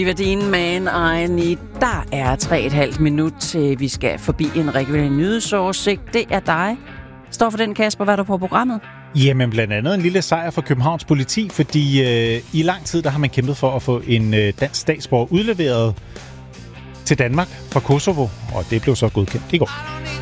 Everdeen Man I Need. Der er 3,5 minut til vi skal forbi en regulær nyhedsoversigt. Det er dig. Står for den, Kasper. Hvad er der på programmet? Jamen blandt andet en lille sejr for Københavns politi, fordi i lang tid der har man kæmpet for at få en dansk statsborger udleveret til Danmark fra Kosovo, og det blev så godkendt i går.